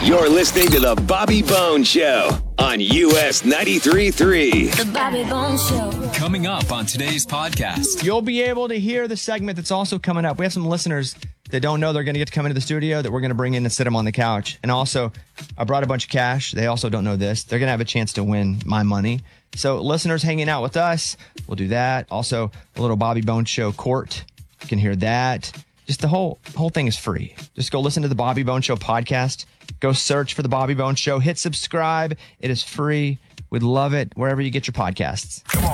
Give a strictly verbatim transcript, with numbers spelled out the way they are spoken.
You're listening to The Bobby Bones Show on U S ninety-three point three. The Bobby Bones Show. Coming up on today's podcast. You'll be able to hear the segment that's also coming up. We have some listeners that don't know they're going to get to come into the studio that we're going to bring in and sit them on the couch. And also, I brought a bunch of cash. They also don't know this. They're going to have a chance to win my money. So listeners hanging out with us, we'll do that. Also, a little Bobby Bones Show court. You can hear that. Just the whole whole thing is free. Just go listen to the Bobby Bones Show podcast. Go search for the Bobby Bones Show. Hit subscribe. It is free. We'd love it wherever you get your podcasts.